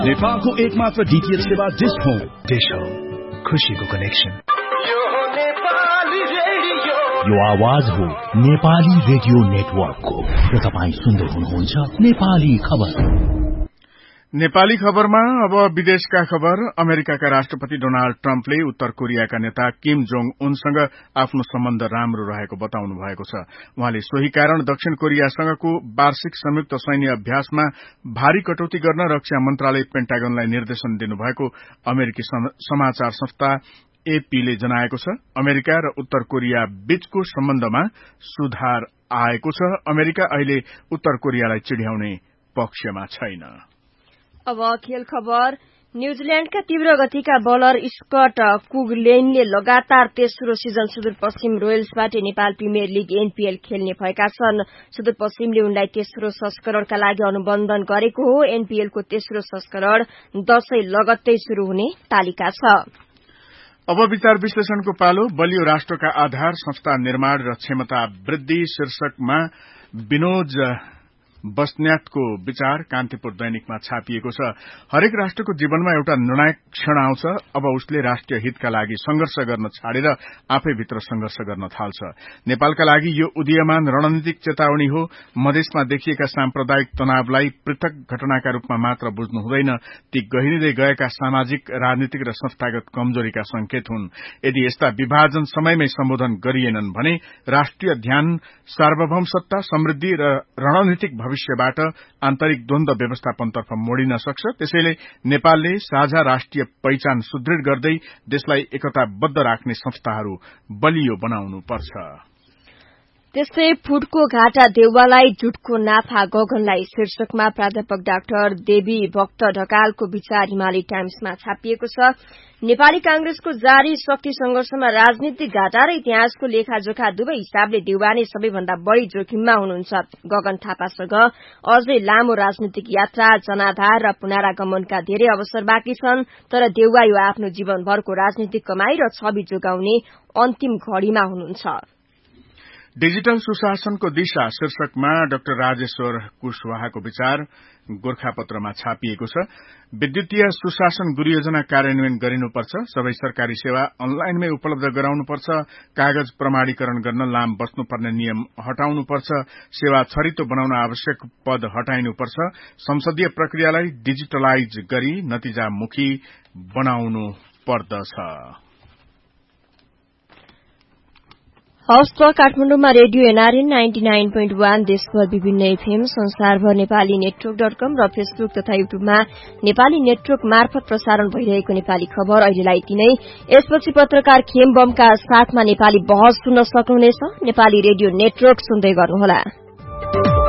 नेपालको एकमात्र डीटीएच सेवा डिश होम। डिश होम, खुशीको कनेक्सन। यो आवाज हो नेपाली रेडियो नेटवर्कको र तपाईं सुन्दै हुनुहुन्छ नेपाली खबर। नेपाली खबरमा अब विदेशका खबर। अमेरिकाका राष्ट्रपति डोनाल्ड ट्रम्पले उत्तर कोरियाका नेता किम जोङ उनसँग आफ्नो सम्बन्ध राम्रो रहेको बताउनु भएको छ। उहाँले सोही कारण दक्षिण कोरियासँगको वार्षिक संयुक्त सैन्य अभ्यासमा भारी कटौती गर्न रक्षा मन्त्रालय पेन्टागनलाई निर्देशन दिनुभएको अमेरिकी समाचार संस्था एपीले जनाएको छ। अमेरिका र उत्तर कोरिया बीचको सम्बन्धमा सुधार आएको छ। अमेरिका अहिले उत्तर कोरियालाई चिढ्याउने पक्षमा छैन। अब खेल खबर। न्यूजील्याण्डका तीव्र गतिका बलर स्कट कुगलेनले लगातार तेस्रो season Sudurpashchim रोयल्सबाट Nepal premier league NPL खेल्ने भएका छन्। सुदूरपश्चिमले उनलाई तेस्रो संस्करणका लागि अनुबन्धन गरेको हो। एनपीएलको तेस्रो संस्करण दशैं लगत्तै शुरू हुने तालिका छ। अब विचार विश्लेषणको पालो। बलियो राष्ट्रका आधार संस्था निर्माण र क्षमता वृद्धि शीर्षकमा विनोद बस्न्यातको विचार कान्तिपुर दैनिकमा छापिएको छ। हरेक राष्ट्रको जीवनमा एउटा निर्णायक क्षण आउँछ। अब उसले राष्ट्रिय हितका लागि संघर्ष गर्न छाडेर आफैभित्र संघर्ष गर्न थाल्छ। नेपालका लागि यो उदीयमान रणनीतिक चेतावनी हो। मधेसमा देखिएका साम्प्रदायिक तनावलाई पृथक घटनाका रूपमा मात्र बुझ्नु हुँदैन। ती गहिरिँदै गएका सामाजिक, राजनीतिक र संस्थागत कमजोरीका संकेत हुन्। यदि यस्ता विभाजन समयमै सम्बोधन गरिएनन् भने राष्ट्रिय ध्यान, सार्वभौम सत्ता, समृद्धि र रणनीतिक भविष्यबाट आन्तरिक द्वन्द्व व्यवस्थापनतर्फ मोडिन सक्छ। त्यसैले नेपालले साझा राष्ट्रिय पहिचान सुदृढ गर्दै देशलाई एकताबद्ध राख्ने संस्थाहरू बलियो बनाउनुपर्छ। त्यस्तै फुटको घाटा देउवालाई जुटको नाफा गगनलाई शीर्षकमा प्राध्यापक डाक्टर देवी भक्त ढकालको विचार हिमाली टाइम्समा छापिएको छ। नेपाली कांग्रेसको जारी शक्ति संघर्षमा राजनीतिक घाटा र इतिहासको लेखाजोखा दुवै हिसाबले देउवा नै सबैभन्दा बढ़ी जोखिममा हुनुहुन्छ। गगन थापासँग अझै लामो राजनीतिक यात्रा, जनाधार र पुनरागमनका धेरै अवसर बाँकी छन्। तर देउवा यो आफ्नो जीवनभरको राजनीतिक कमाई र छवि जोगाउने अन्तिम घड़ीमा हुनुहुन्छ। डिजिटल सुशासनको दिशा शीर्षकमा डाक्टर राजेश्वर कुशवाहाको विचार गोर्खापत्रमा छापिएको छ। विद्युतीय सुशासन गृह योजना कार्यान्वयन गरिनुपर्छ। सबै सरकारी सेवा अनलाइनमै उपलब्ध गराउनुपर्छ। कागज प्रमाणीकरण गर्न लाम बस्नुपर्ने नियम हटाउनुपर्छ। सेवा छरितो बनाउन आवश्यक पद हटाइनुपर्छ। संसदीय प्रक्रियालाई डिजिटलाइज गरी नतिजामुखी बनाउनु पर्दछ। हवस् त काठमाडौँमा रेडियो एनआरएन 99.1, देशभर विभिन्न एफएम, संसारभर नेपाली नेटवर्क.com र फेसबुक तथा युट्युबमा नेपाली नेटवर्क मार्फत प्रसारण भइरहेको नेपाली खबर अहिलेलाई यति नै। यसपछि पत्रकार खेम बमका साथमा नेपाली बहस सुन्न सक्नुहुनेछ। नेपाली रेडियो नेटवर्क सुन्दै गर्नुहोला।